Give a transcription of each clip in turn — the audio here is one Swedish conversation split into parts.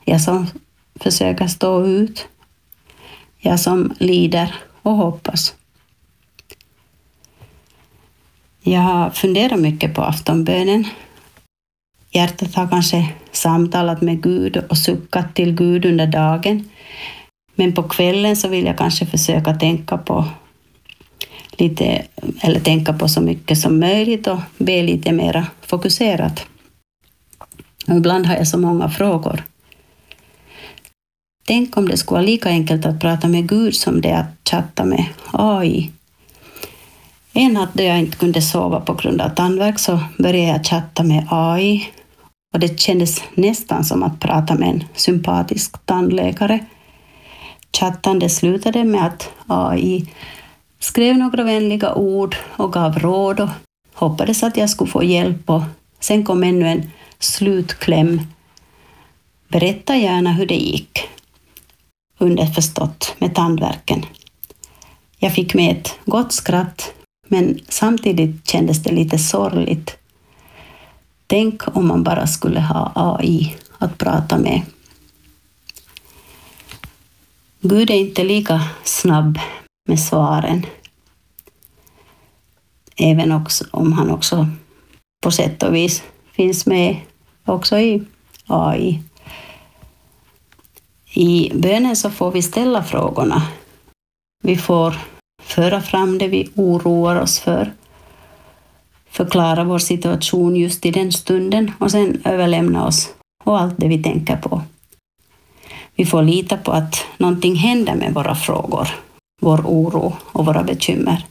Jag som försöker stå ut. Jag som lider och hoppas. Jag har funderat mycket på aftonbönen. Hjärtat har kanske samtalat med Gud och suckat till Gud under dagen. Men på kvällen så vill jag kanske försöka tänka på så mycket som möjligt och be lite mer fokuserat. Och ibland har jag så många frågor. Tänk om det skulle vara lika enkelt att prata med Gud som det att chatta med AI. En natt då jag inte kunde sova på grund av tandvärk så började jag chatta med AI. Och det kändes nästan som att prata med en sympatisk tandläkare. Chattande slutade med att AI skrev några vänliga ord och gav råd och hoppades att jag skulle få hjälp. Och sen kom ännu en slutkläm. Berätta gärna hur det gick. Underförstått med tandvärken. Jag fick med ett gott skratt, men samtidigt kändes det lite sorgligt. Tänk om man bara skulle ha AI att prata med. Gud är inte lika snabb med svaren. Även också, om han också på sätt och vis finns med också i AI. I bönen så får vi ställa frågorna. Vi får föra fram det vi oroar oss för. Förklara vår situation just i den stunden och sen överlämna oss och allt det vi tänker på. Vi får lita på att någonting händer med våra frågor, vår oro och våra bekymmer.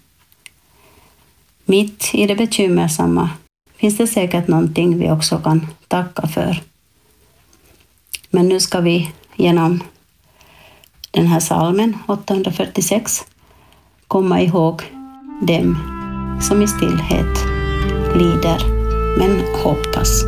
Mitt i det bekymmersamma finns det säkert någonting vi också kan tacka för. Men nu ska vi genom den här psalmen 846 komma ihåg dem som i stillhet lider men hoppas.